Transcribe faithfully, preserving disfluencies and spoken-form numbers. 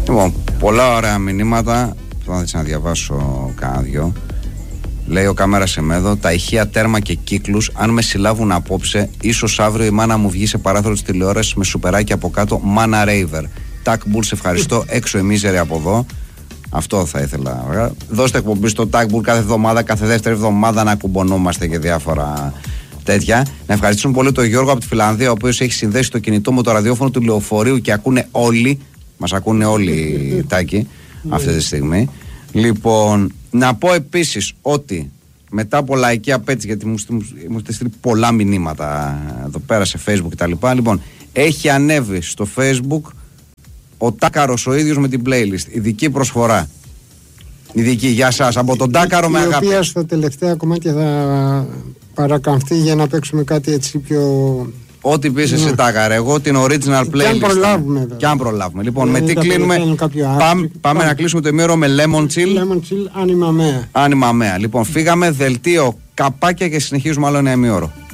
Λοιπόν, πολλά ωραία μηνύματα. Θα να διαβάσω κάνα δυο. Λέει ο Κάμερα Σεμέδο, τα ηχεία τέρμα και κύκλους, αν με συλλάβουν απόψε, ίσως αύριο η μάνα μου βγει σε παράθυρο της τηλεόρασης με σουπεράκι από κάτω, μάνα ρέιβερ. Τάκ Μπουλ, σε ευχαριστώ, έξω η μίζερη από εδώ. Αυτό θα ήθελα. Δώστε εκπομπή στο Τάκ Μπουλ κάθε εβδομάδα, κάθε δεύτερη εβδομάδα να κουμπονόμαστε και διάφορα τέτοια. Να ευχαριστήσουμε πολύ τον Γιώργο από τη Φιλανδία, ο οποίος έχει συνδέσει το κινητό με το ραδιόφωνο του λεωφορείου και ακούνε όλοι. Μας ακούνε όλοι, Τάκη, αυτή τη στιγμή. Λοιπόν, να πω επίσης ότι μετά από λαϊκή απέτηση, γιατί μου έχετε στείλει πολλά μηνύματα εδώ πέρα σε Facebook κτλ. Λοιπόν, έχει ανέβει στο Facebook ο Τάκαρος ο ίδιος με την playlist. Ειδική προσφορά. Ειδική για σας. Από τον Τάκαρο με αγάπη. Η οποία στα τελευταία κομμάτια θα παρακαμφθεί για να παίξουμε κάτι έτσι πιο... Ό,τι πεις εσύ, Τάκαρε, εγώ την original playlist. Και αν προλάβουμε. Και αν προλάβουμε. Λοιπόν, με τι κλείνουμε. Πάμε, πάμε να κλείσουμε το ημίωρο με Lemon Chill. Lemon Chill, Άνιμα Μέα. Άνιμα Μέα. Λοιπόν, φύγαμε, δελτίο, καπάκια και συνεχίζουμε άλλο ένα ημίωρο.